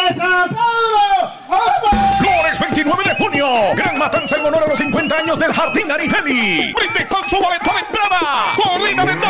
desatado! ¡Vamos! Flores 29 de junio. Gran matanza en honor a los 50 años del Jardín Arigeli. Brinde con su boleto de entrada. Corrida de